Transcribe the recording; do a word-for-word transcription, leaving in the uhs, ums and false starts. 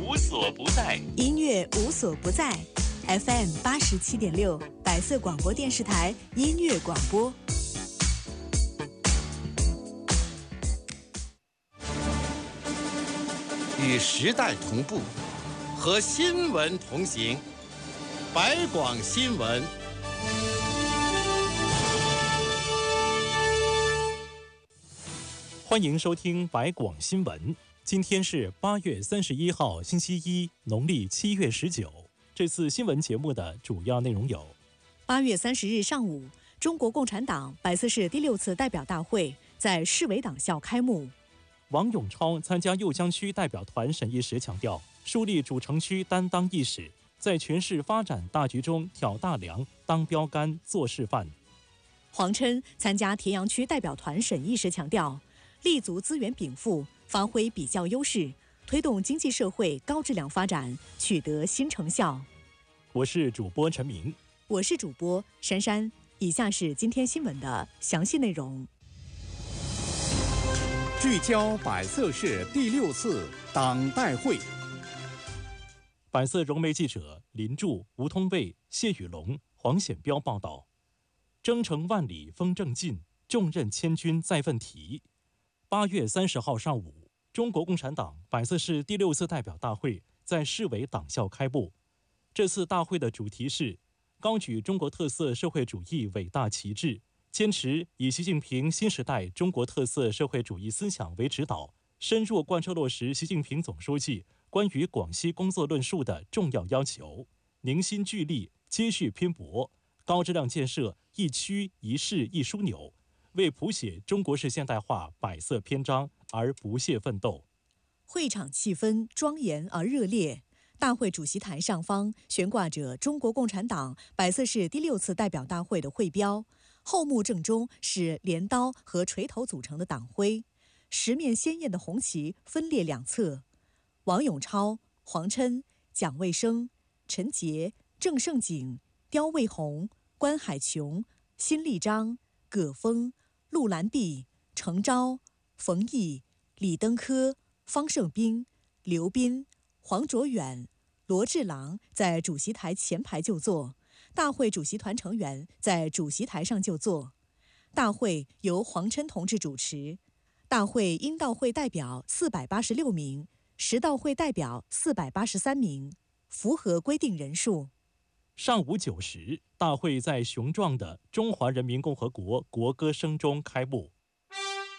无所不在， 音乐无所不在。F M 八十七点六，百色广播电视台音乐广播。 与时代同步，和新闻同行。百广新闻。 欢迎收听百广新闻。今天是八月三十一号，星期一，农历七月十九。这次新闻节目的主要内容有： 八月三十日上午，中国共产党百色市第六次代表大会在市委党校开幕。 王永超参加酉江区代表团审议时强调，树立主城区担当意识，在全市发展大局中挑大梁、当标杆、做示范。 黄琛参加田阳区代表团审议时强调，立足资源禀赋，发挥比较优势，推动经济社会高质量发展，取得新成效。 我是主播陈明， 我是主播珊珊。以下是今天新闻的详细内容。 聚焦百色市第六次党代会。 百色融媒记者林柱、吴通卫、谢宇龙、黄显彪报道：征程万里风正劲，重任千钧在奋蹄。八月三十号上午，中国共产党百色市第六次代表大会在市委党校开幕。这次大会的主题是高举中国特色社会主义伟大旗帜，坚持以习近平新时代中国特色社会主义思想为指导，深入贯彻落实习近平总书记关于广西工作论述的重要要求，凝心聚力，接续拼搏，高质量建设一区一市一枢纽，为谱写中国式现代化百色篇章而不懈奋斗。 会场气氛庄严而热烈。大会主席台上方悬挂着中国共产党百色市第六次代表大会的会标，后幕正中是镰刀和锤头组成的党徽，十面鲜艳的红旗分列两侧。王永超、黄琛、蒋卫生、陈杰、郑胜景、刁卫红、关海琼、辛立章、葛峰、陆兰碧、程钊、冯毅、李登科、方胜斌、刘斌、黄卓远、罗志郎在主席台前排就座，大会主席团成员在主席台上就座。大会由黄琛同志主持。大会应到会代表四百八十六名，实到会代表四百八十三名，符合规定人数。 上午九时，大会在雄壮的中华人民共和国国歌声中开幕。